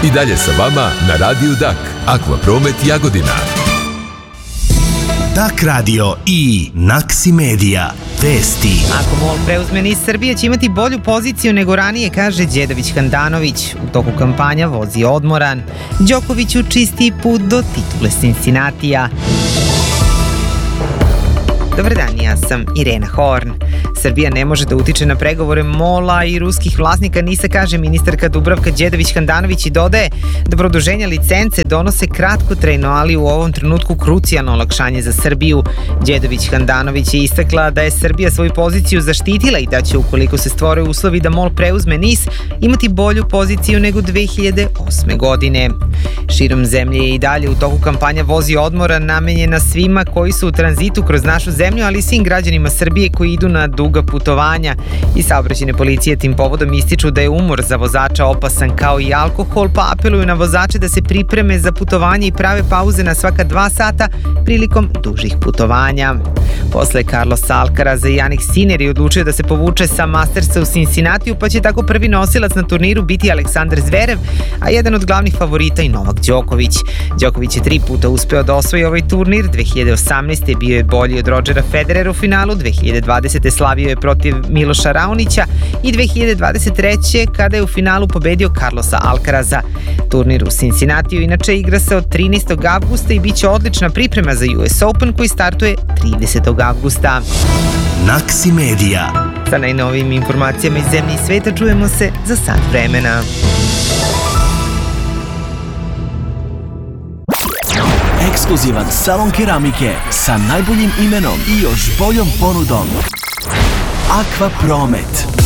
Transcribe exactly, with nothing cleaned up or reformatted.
I dalje sa vama na Radiju Dak. Akvapromet Jagodina. Dak radio i Naksi Media. Vesti. Ako MOL preuzme NIS, Srbija će imati bolju poziciju nego ranije, kaže Đedović Handanović. U toku kampanja vozi odmoran. Đokoviću čisti put do titule Cincinnatija. Dobar dan, ja sam Irena Horn. Srbija ne može da utiče na pregovore MOL-a i ruskih vlasnika NIS-a, kaže ministarka Dubravka Đedović Handanović i dodaje da produženja licence donose kratkotrajno, ali u ovom trenutku krucijalno olakšanje za Srbiju. Đedović Handanović je istakla da je Srbija svoju poziciju zaštitila i da će, ukoliko se stvore uslovi da MOL preuzme NIS, imati bolju poziciju nego dve hiljade osme. godine. Širom zemlje je i dalje u toku kampanja vozi odmoran namenjena svima koji su u tranzitu kroz našu zemlju, ali i svim građanima Srbije koji idu na duga putovanja. I saobraćajne policije tim povodom ističu da je umor za vozača opasan kao i alkohol, pa apeluju na vozače da se pripreme za putovanje i prave pauze na svaka dva sata prilikom dužih putovanja. Posle Carlosa Alcaraza i Jannik Sinner je odlučio da se povuče sa Mastersa u Cincinnatiju, pa će tako prvi nosilac na turniru biti Aleksandar Zverev, a jedan od glavnih favorita i Novak Đoković. Đoković je tri puta uspeo da osvoji ovaj turnir. dve hiljade osamnaeste. bio je bolji od Rodgera Federera u finalu, dve hiljade dvadesete. slavio je protiv Miloša Raonića i dve hiljade dvadeset treće. kada je u finalu pobedio Carlosa Alcaraza. Turnir u Cincinnatiju inače igra se od trinaestog avgusta i bit će odlična priprema za U S Open koji startuje tridesetog avgusta. Naksi Media. Sa najnovijim informacijama iz zemlje i sveta čujemo se za sat vremena. Ekskluzivan salon keramike sa najboljim imenom i još boljom ponudom. Akvapromet.